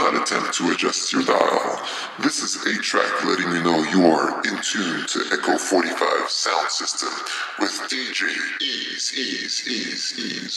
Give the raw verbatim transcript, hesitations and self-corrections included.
not attempt to adjust your dial. This is a track letting you know you are in tune to Echo forty-five sound system with D J Ease, Ease, Ease, Ease.